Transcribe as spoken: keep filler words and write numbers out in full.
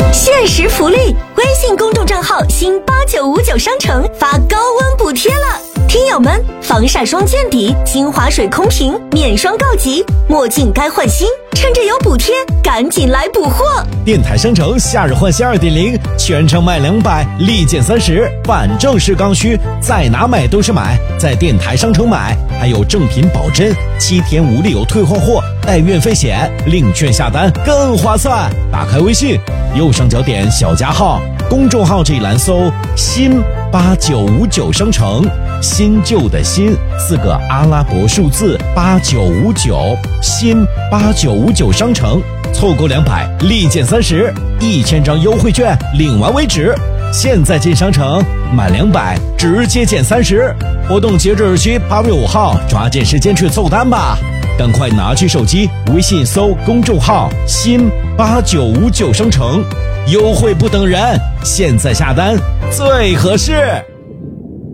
限时福利，微信公众账号新八九五九商城发高温补贴了。听友们，防晒霜见底，精华水空瓶免霜告急，墨镜该换新，趁着有补贴，赶紧来补货！ 电台商城夏日换新 二点零， 全程卖两百，立减三十，反正是刚需，在哪买都是买，在电台商城买，还有正品保真，七天无理由退换货，带运费险，领券下单更划算。打开微信，右上角点小加号，公众号这一栏搜新八九五九商城，新旧的新四个阿拉伯数字八九五九，新八九五九商城，凑够两百立减三十，一千张优惠券领完为止。现在进商城满两百直接减三十，活动截止日期八月五号，抓紧时间去凑单吧！赶快拿起手机，微信搜公众号新八九五九商城，优惠不等人，现在下单最合适。